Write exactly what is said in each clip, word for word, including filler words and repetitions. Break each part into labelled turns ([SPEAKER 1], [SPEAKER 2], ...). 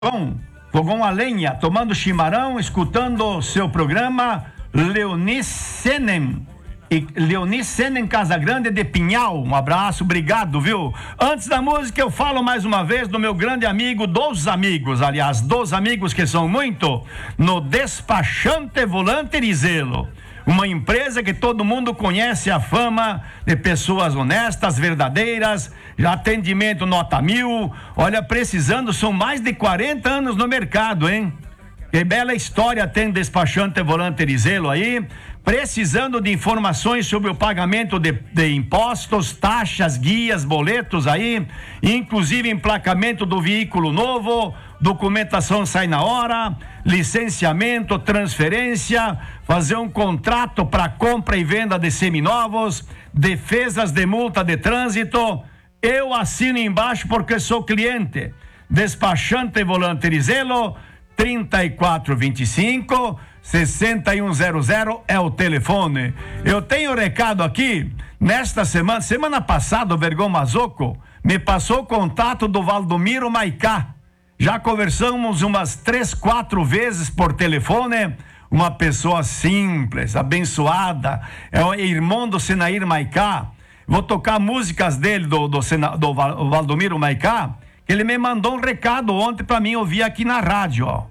[SPEAKER 1] Fogão, fogão a lenha, tomando chimarrão, escutando seu programa Leoni Senen. E Leoni Senen Casagrande de Pinhal. Um abraço, obrigado, viu? Antes da música, eu falo mais uma vez do meu grande amigo, dos amigos, aliás, dos amigos que são muito, no Despachante Volante Rizelo. Uma empresa que todo mundo conhece a fama de pessoas honestas, verdadeiras, atendimento nota mil. Olha, precisando, são mais de quarenta anos no mercado, hein? Que bela história tem Despachante Volante Rizelo aí. Precisando de informações sobre o pagamento de, de impostos, taxas, guias, boletos aí, inclusive emplacamento do veículo novo, documentação sai na hora, licenciamento, transferência, fazer um contrato para compra e venda de seminovos, defesas de multa de trânsito. Eu assino embaixo porque sou cliente. Despachante Volante Rizelo, trinta e quatro vinte e cinco, sessenta e um zero zero é o telefone. Eu tenho recado aqui, nesta semana, semana passada o Vergão Mazzocco me passou o contato do Valdomiro Maicá. Já conversamos umas três, quatro vezes por telefone. Uma pessoa simples, abençoada, é o irmão do Senair Maicá. Vou tocar músicas dele, do, do, do, do Valdomiro Maicá. Ele me mandou um recado ontem para mim ouvir aqui na rádio, ó.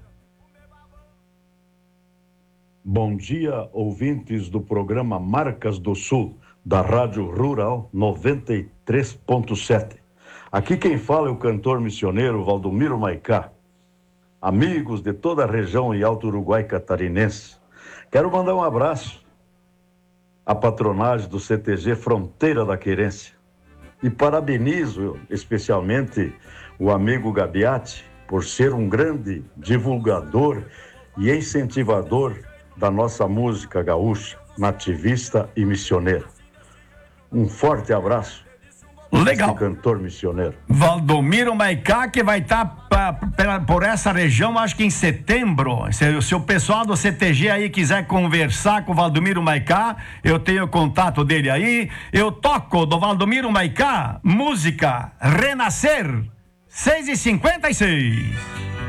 [SPEAKER 2] Bom dia, ouvintes do programa Marcas do Sul, da Rádio Rural noventa e três ponto sete. Aqui quem fala é o cantor missioneiro Valdomiro Maicá. Amigos de toda a região e Alto Uruguai catarinense, quero mandar um abraço à patronagem do C T G Fronteira da Querência. E parabenizo especialmente o amigo Gabiati por ser um grande divulgador e incentivador da nossa música gaúcha, nativista e missioneira. Um forte abraço.
[SPEAKER 1] Legal.
[SPEAKER 2] Cantor missioneiro
[SPEAKER 1] Valdomiro Maicá, que vai estar tá por essa região, acho que em setembro. Se, se o pessoal do C T G aí quiser conversar com o Valdomiro Maicá, eu tenho o contato dele aí. Eu toco do Valdomiro Maicá música Renascer, seis e cinquenta e seis.